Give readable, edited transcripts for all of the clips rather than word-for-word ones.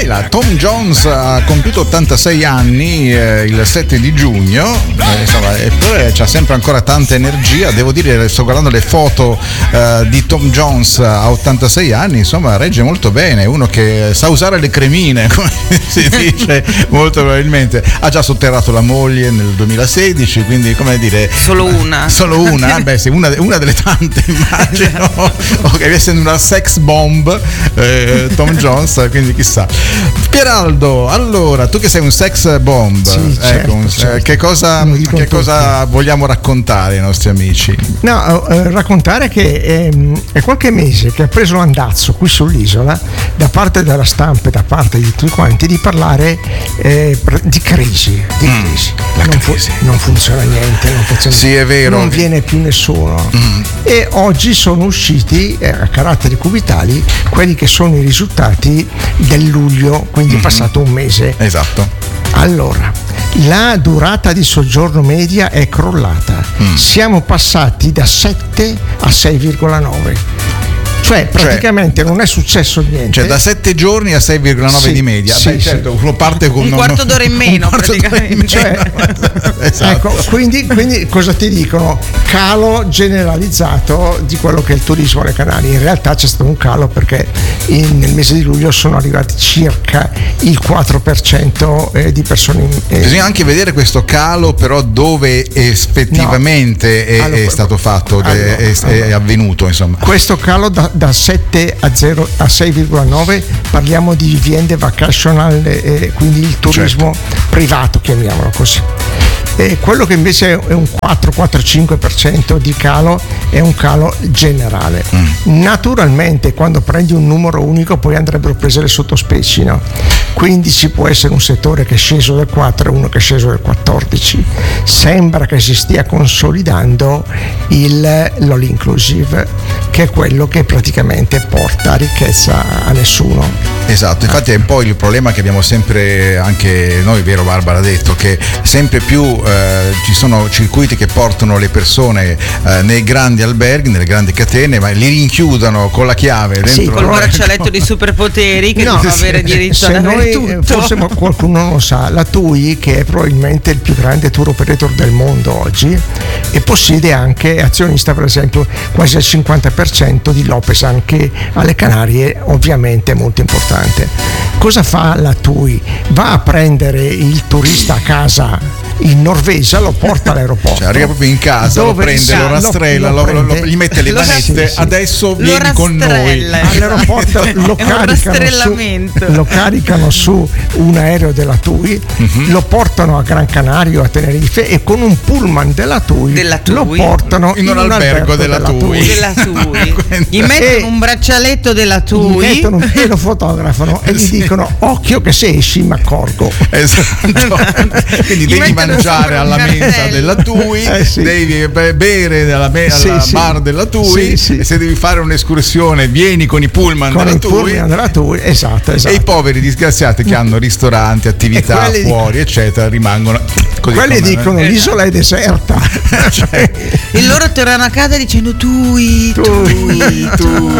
Tom Jones ha compiuto 86 anni il 7 di giugno, insomma, eppure c'ha sempre ancora tanta energia. Devo dire, sto guardando le foto di Tom Jones a 86 anni, insomma regge molto bene, uno che sa usare le cremine, come si dice, molto probabilmente. Ha già sotterrato la moglie nel 2016, quindi come dire... Solo una? Beh sì, una delle tante, immagino. Ok, essendo una sex bomb Tom Jones, quindi chissà. Pieraldo, allora, tu che sei un sex bomb, sì, ecco, certo. Che cosa vogliamo raccontare ai nostri amici? No, raccontare che è qualche mese che ha preso l'andazzo qui sull'isola, da parte della stampa e da parte di tutti quanti, di parlare di crisi. Non funziona niente, sì, è vero. Non viene più nessuno. E oggi sono usciti a caratteri cubitali quelli che sono i risultati del luglio, quindi è passato un mese. Esatto. Allora, la durata di soggiorno media è crollata. Siamo passati da 7 a 6,9. Cioè praticamente non è successo niente. Cioè da 7 giorni a 6,9 di media. Sì, beh, certo, uno parte con un quarto d'ora in meno praticamente. Esatto. Ecco, quindi cosa ti dicono? Calo generalizzato di quello che è il turismo alle Canarie. In realtà c'è stato un calo perché nel mese di luglio sono arrivati circa il 4% di persone. Bisogna anche vedere questo calo, però dove effettivamente è stato fatto, è avvenuto, insomma. Questo calo da 7 a 6,9 parliamo di vivende vacational, quindi il turismo privato, chiamiamolo così. Quello che invece è un 4-5% di calo è un calo generale. Naturalmente quando prendi un numero unico poi andrebbero prese le sottospecie, no? Quindi ci può essere un settore che è sceso del 4 e uno che è sceso del 14. Sembra che si stia consolidando l'all inclusive, che è quello che praticamente porta ricchezza a nessuno. Esatto, infatti è un po' il problema che abbiamo sempre anche noi, vero Barbara, detto che sempre più ci sono circuiti che portano le persone nei grandi alberghi, nelle grandi catene, ma li rinchiudono con la chiave dentro. Col braccialetto di superpoteri che non avere diritto ad avere tutto. Forse qualcuno non lo sa, la TUI, che è probabilmente il più grande tour operator del mondo oggi, e possiede anche, è azionista per esempio quasi al 50% di Lopesan, che alle Canarie ovviamente è molto importante. Cosa fa la TUI? Va a prendere il turista a casa in Norvegia, lo porta all'aeroporto, cioè arriva proprio in casa, lo prende, lo rastrella, gli mette le manette, sì. Adesso vieni con noi all'aeroporto, lo caricano su un aereo della TUI, lo portano a Gran Canaria, a Tenerife, e con un pullman della TUI lo portano in un albergo della TUI. Gli mettono un braccialetto della TUI e lo fotografano e gli dicono: occhio che se esci mi accorgo. Esatto. Quindi devi mangiare alla mensa della TUI, devi bere alla bar della TUI, e se devi fare un'escursione vieni con i pullman della TUI. Esatto. E i poveri disgraziati che hanno ristoranti, attività fuori, eccetera, rimangono così. Quelli dicono l'isola è deserta. E loro tornano a casa dicendo TUI. Dove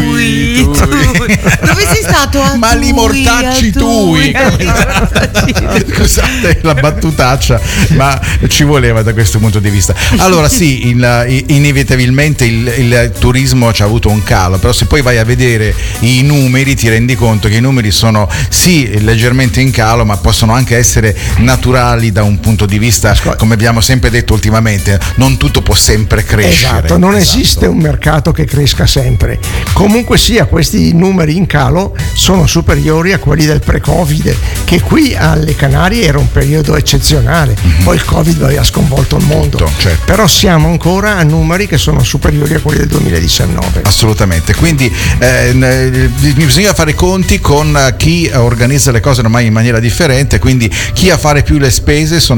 sei stato? Ma li mortacci TUI. Scusate la battutaccia, ma ci voleva da questo punto di vista. Allora sì, inevitabilmente il turismo ci ha avuto un calo, però se poi vai a vedere i numeri ti rendi conto che i numeri sono sì leggermente in calo, ma possono anche essere naturali da un punto di vista, come abbiamo sempre detto ultimamente, non tutto può sempre crescere. Esatto, non esiste un mercato che cresca sempre. Comunque sia, questi numeri in calo sono superiori a quelli del pre-Covid, che qui alle Canarie era un periodo eccezionale. Poi il Covid aveva sconvolto il mondo, certo. Però siamo ancora a numeri che sono superiori a quelli del 2019. Assolutamente, quindi bisogna fare i conti con chi organizza le cose ormai in maniera differente, quindi chi a fare più le spese sono proprio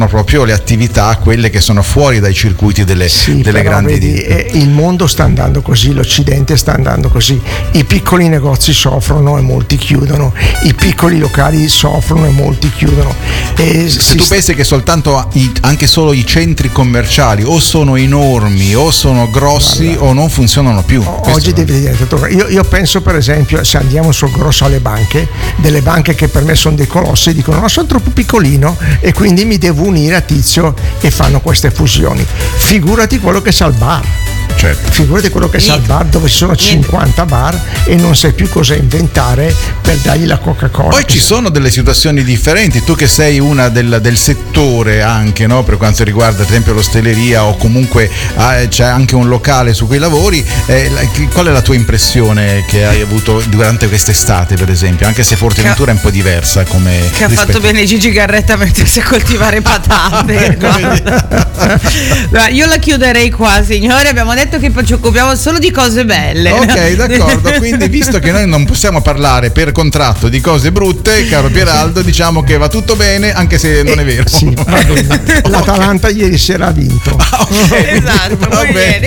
o le attività, quelle che sono fuori dai circuiti delle grandi ditte. Il mondo sta andando così, l'Occidente sta andando così, i piccoli negozi soffrono e molti chiudono, i piccoli locali soffrono e molti chiudono. Se tu pensi che soltanto anche solo i centri commerciali o sono enormi o sono grossi o non funzionano più. Oggi deve diventare. Io penso, per esempio, se andiamo sul grosso alle banche, delle banche che per me sono dei colossi, dicono no, sono troppo piccolino e quindi mi devo unire a Tizio, e fanno queste fusioni. Figurati quello che sa il bar. Certo. Figurati quello che sa il bar, dove ci sono 50 bar e non sai più cosa inventare per dargli la Coca-Cola. Poi ci sono delle situazioni differenti, tu che sei una del settore anche, no? Per quanto riguarda ad esempio l'ostelleria o comunque c'è anche un locale su cui lavori, qual è la tua impressione che hai avuto durante quest'estate, per esempio, anche se Forteventura è un po' diversa come che ha fatto bene Gigi Garretta a mettersi a coltivare patate. Io la chiuderei qua, signori, abbiamo detto che poi ci occupiamo solo di cose belle. Ok, d'accordo, quindi visto che noi non possiamo parlare per contratto di cose brutte, caro Pieraldo, diciamo che va tutto bene, anche se non è vero. Sì, va bene. L'Atalanta ieri sera ha vinto. Okay. Esatto, va bene.